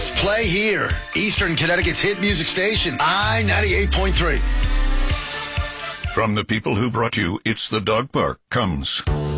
hits play here. Eastern Connecticut's hit music station, I-98.3. From the people who brought you It's the Dog Park comes